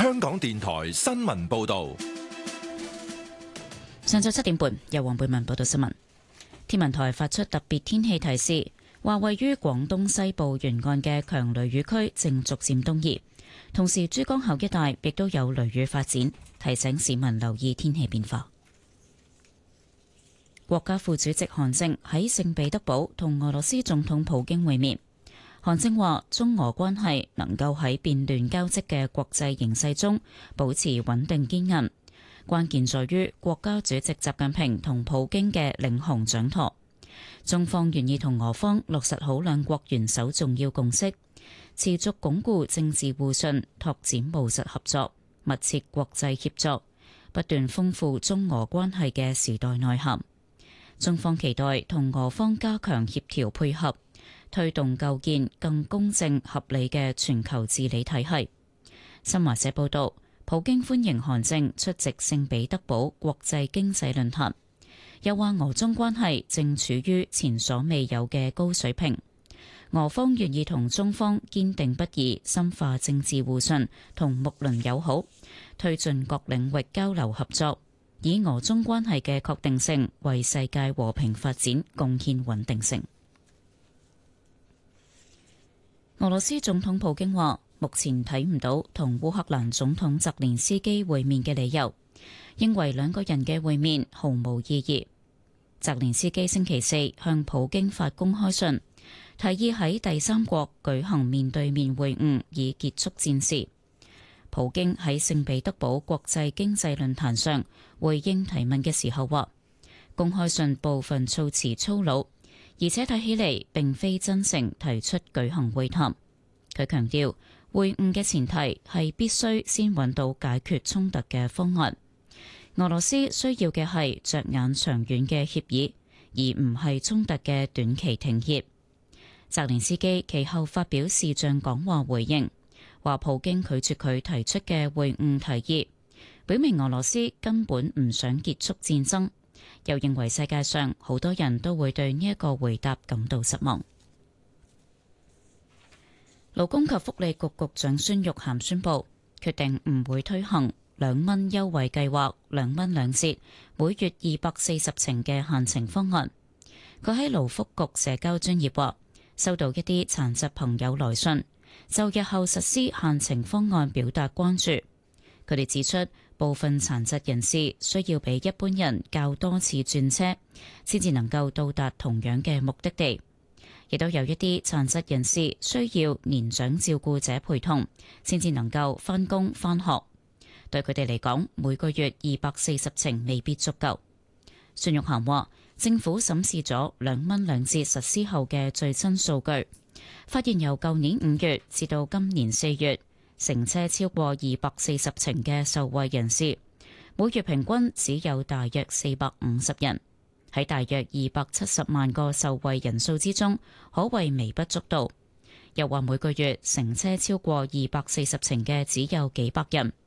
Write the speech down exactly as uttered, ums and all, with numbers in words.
香港電台新聞報道。 上晝七點半，由黃貝文報道新聞。天文台發出特別天氣提示，話位於廣東西部沿岸嘅強雷雨區正逐漸東移，同時珠江口一帶亦都有雷雨發展，提醒市民留意天氣變化。國家副主席韓正喺聖彼得堡同俄羅斯總統普京會面。韓正話，中俄關係能夠喺變亂交織嘅國際形勢中保持穩定堅韌，關鍵在於國家主席習近平同普京嘅領航掌舵。中方願意同俄方落實好兩國元首重要共識，持續鞏固政治互信，拓展務實合作，密切國際協作，不斷豐富中俄關係嘅時代內涵。中方期待同俄方加強協調配合，推動構建更公正合理嘅全球治理體系。新華社報道，普京歡迎韓正出席聖彼得堡國際經濟論壇，又話俄中關係正處於前所未有嘅高水平，俄方願意同中方堅定不移深化政治互信同睦鄰友好，推進各領域交流合作，以俄中關係嘅確定性為世界和平發展貢獻穩定性。俄羅斯總統普京話，目前睇唔到同烏克蘭總統澤連斯基會面嘅理由，認為兩個人嘅會面毫無意義。澤連斯基星期四向普京發公開信，提議喺第三國舉行面對面會晤，以結束戰事。普京喺聖彼得堡國際經濟論壇上回應提問嘅時候話，公開信部分措辭粗魯，而且睇起嚟並非真誠提出舉行會談。佢強調，會晤嘅前提係必須先揾到解決衝突嘅方案。俄羅斯需要嘅係着眼長遠嘅協議，而唔係衝突嘅短期停協。澤連斯基其後發表視像講話回應，話普京拒絕佢提出嘅會晤提議，表明俄羅斯根本唔想結束戰爭，又認為世界上好多人都會對呢一個回答感到失望。勞工及福利局局長孫玉菡宣布，決定唔會推行兩蚊優惠計劃，兩蚊兩折，每月二百四十程嘅限程方案。佢喺勞福局社交專頁話，收到一啲殘疾朋友來信，就日後實施限程方案表達關注。佢哋指出，部分殘疾人士需要比一般人較多次轉車，先至能夠到達同樣嘅目的地。亦都有一啲殘疾人士需要年長照顧者陪同，先至能夠返工返學。對佢哋嚟講，每個月二百四十程未必足夠。孫玉菡話，政府審視咗兩蚊兩折實施後嘅最新數據，發現由舊年五月至到今年四月，乘車超過二百四十程嘅受惠人士，每月平均只有大約四百五十人。喺大約二百七十萬個受惠人數之中，可謂微不足道。又話每個月乘車超過二百四十程嘅只有幾百人，